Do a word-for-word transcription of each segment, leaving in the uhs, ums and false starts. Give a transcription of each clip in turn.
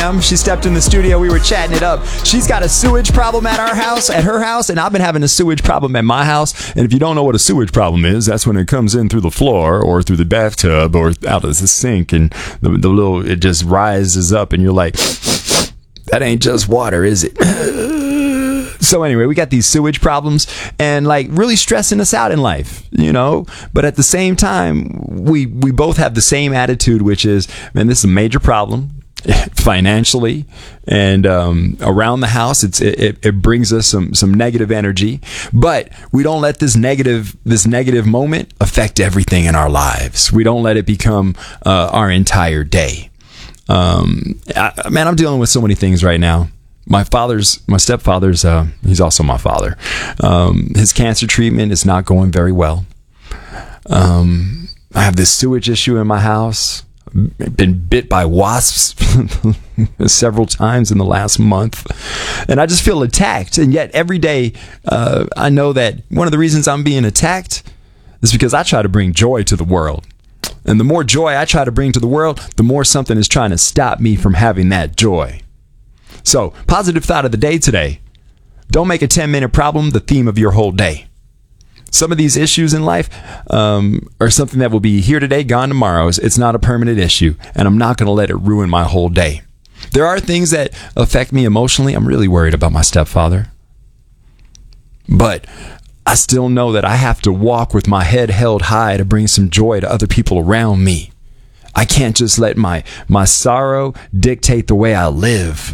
She stepped in the studio. We were chatting it up. She's got a sewage problem at our house, at her house, and I've been having a sewage problem at my house. And if you don't know what a sewage problem is, that's when it comes in through the floor or through the bathtub or out of the sink, and the, the little it just rises up, and you're like, that ain't just water, is it? So anyway, we got these sewage problems and like really stressing us out in life, you know, but at the same time, we, we both have the same attitude, which is, man, this is a major problem. Financially and um, around the house, it's it, it brings us some some negative energy, but we don't let this negative this negative moment affect everything in our lives. We don't let it become uh, our entire day. Um, I, man, I'm dealing with so many things right now. My father's, my stepfather's, uh, he's also my father. Um, his cancer treatment is not going very well. Um, I have this sewage issue in my house. Been bit by wasps several times in the last month, and I just feel attacked. And yet every day uh, I know that one of the reasons I'm being attacked is because I try to bring joy to the world, and the more joy I try to bring to the world, the more something is trying to stop me from having that joy. So, positive thought of the day today: don't make a ten minute problem the theme of your whole day. Some of these issues in life um, are something that will be here today, gone tomorrow. It's not a permanent issue, and I'm not going to let it ruin my whole day. There are things that affect me emotionally. I'm really worried about my stepfather. But I still know that I have to walk with my head held high to bring some joy to other people around me. I can't just let my, my sorrow dictate the way I live.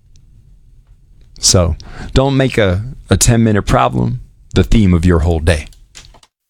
So don't make a, a ten minute problem the theme of your whole day.